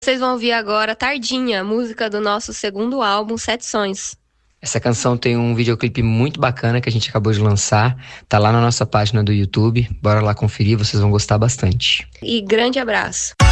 Vocês vão ouvir agora Tardinha, música do nosso segundo álbum, Sete Sons. Essa canção tem um videoclipe muito bacana que a gente acabou de lançar. Tá lá na nossa página do YouTube. Bora lá conferir, vocês vão gostar bastante. E grande abraço.